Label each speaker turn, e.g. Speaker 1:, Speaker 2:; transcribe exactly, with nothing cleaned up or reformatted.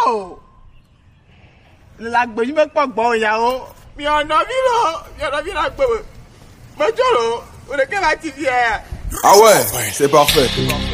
Speaker 1: Oh! La gbèyí me pas bon yao. Mi en a vu là. Mi en a vu là. Mais tu vois, on est qu'à la T V.
Speaker 2: Ah ouais, c'est parfait.